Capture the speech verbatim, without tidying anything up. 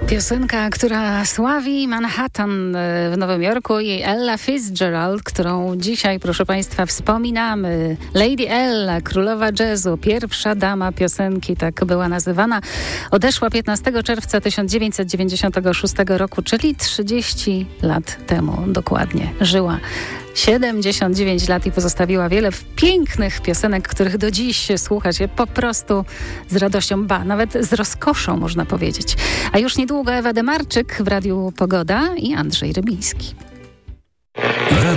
Piosenka, która sławi Manhattan w Nowym Jorku i Ella Fitzgerald, którą dzisiaj, proszę Państwa, wspominamy. Lady Ella, królowa jazzu, pierwsza dama piosenki, tak była nazywana. Odeszła piętnastego czerwca tysiąc dziewięćset dziewięćdziesiątego szóstego roku, czyli trzydzieści lat temu dokładnie. Żyła siedemdziesiąt dziewięć lat i pozostawiła wiele pięknych piosenek, których do dziś słucha się po prostu z radością, ba, nawet z rozkoszą, można powiedzieć. A już niedługo Ewa Demarczyk w Radiu Pogoda i Andrzej Rybiński.